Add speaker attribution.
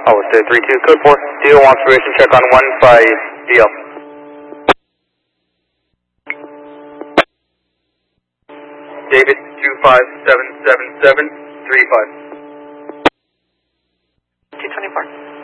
Speaker 1: Oh, it's 32, code 4. Deal wants permission check on 15DL. David 2577735.
Speaker 2: 224.